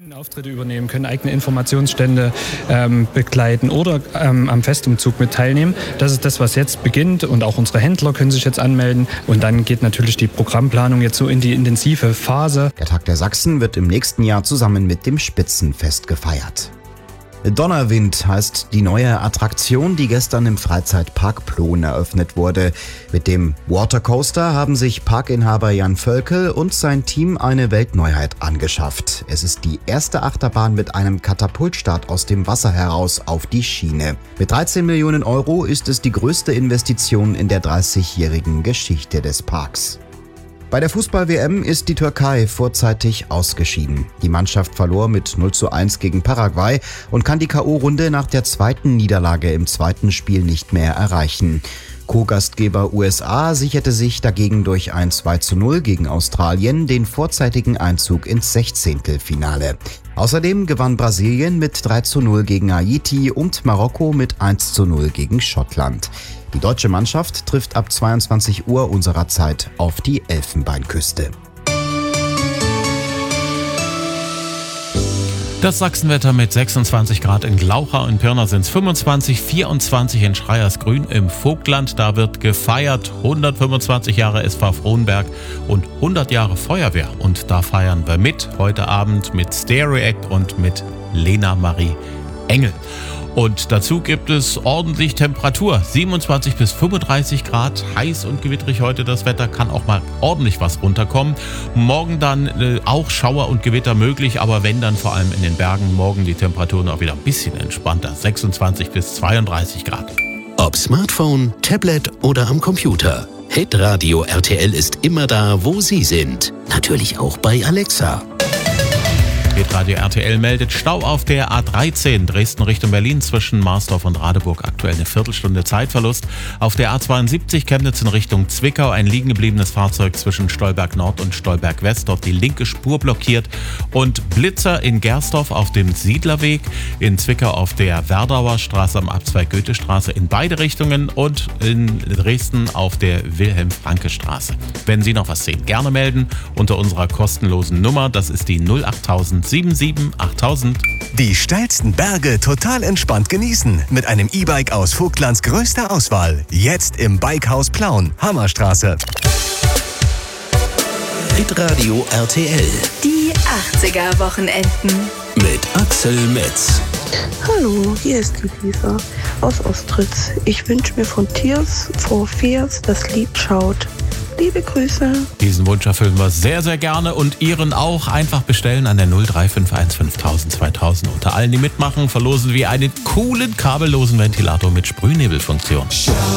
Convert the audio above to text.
Auftritte übernehmen, können eigene Informationsstände begleiten oder am Festumzug mit teilnehmen. Das ist das, was jetzt beginnt, und auch unsere Händler können sich jetzt anmelden, und dann geht natürlich die Programmplanung jetzt so in die intensive Phase. Der Tag der Sachsen wird im nächsten Jahr zusammen mit dem Spitzenfest gefeiert. Donnerwind heißt die neue Attraktion, die gestern im Freizeitpark Plon eröffnet wurde. Mit dem Watercoaster haben sich Parkinhaber Jan Völkel und sein Team eine Weltneuheit angeschafft. Es ist die erste Achterbahn mit einem Katapultstart aus dem Wasser heraus auf die Schiene. Mit 13 Millionen Euro ist es die größte Investition in der 30-jährigen Geschichte des Parks. Bei der Fußball-WM ist die Türkei vorzeitig ausgeschieden. Die Mannschaft verlor mit 0:1 gegen Paraguay und kann die K.O.-Runde nach der zweiten Niederlage im zweiten Spiel nicht mehr erreichen. Co-Gastgeber USA sicherte sich dagegen durch ein 2:0 gegen Australien den vorzeitigen Einzug ins Sechzehntelfinale. Außerdem gewann Brasilien mit 3:0 gegen Haiti und Marokko mit 1:0 gegen Schottland. Die deutsche Mannschaft trifft ab 22 Uhr unserer Zeit auf die Elfenbeinküste. Das Sachsenwetter mit 26 Grad in Glauchau, in Pirna sind es 25, 24 in Schreiersgrün im Vogtland. Da wird gefeiert, 125 Jahre SV Frohnberg und 100 Jahre Feuerwehr. Und da feiern wir mit, heute Abend mit Stereo Act und mit Lena Marie Engel. Und dazu gibt es ordentlich Temperatur, 27 bis 35 Grad, heiß und gewitterig heute das Wetter, kann auch mal ordentlich was runterkommen. Morgen dann auch Schauer und Gewitter möglich, aber wenn, dann vor allem in den Bergen. Morgen die Temperaturen auch wieder ein bisschen entspannter, 26 bis 32 Grad. Ob Smartphone, Tablet oder am Computer, Hitradio RTL ist immer da, wo Sie sind. Natürlich auch bei Alexa. Radio RTL meldet Stau auf der A13 Dresden Richtung Berlin zwischen Marsdorf und Radeburg. Aktuell eine Viertelstunde Zeitverlust. Auf der A72 Chemnitz in Richtung Zwickau ein liegen gebliebenes Fahrzeug zwischen Stolberg Nord und Stolberg West. Dort die linke Spur blockiert. Und Blitzer in Gersdorf auf dem Siedlerweg. In Zwickau auf der Werdauer Straße am Abzweig Goethestraße in beide Richtungen. Und in Dresden auf der Wilhelm-Franke-Straße. Wenn Sie noch was sehen, gerne melden unter unserer kostenlosen Nummer. Das ist die 08000 77 8000. Die steilsten Berge total entspannt genießen mit einem E-Bike aus Vogtlands größter Auswahl. Jetzt im Bikehaus Plauen, Hammerstraße. Hitradio RTL. Die 80er-Wochenenden. Mit Axel Metz. Hallo, hier ist die Lisa aus Ostritz. Ich wünsche mir von Tears for Fears das Lied Schaut. Liebe Grüße. Diesen Wunsch erfüllen wir sehr, sehr gerne und Ihren auch. Einfach bestellen an der 0351 5000 2000. Unter allen, die mitmachen, verlosen wir einen coolen kabellosen Ventilator mit Sprühnebelfunktion.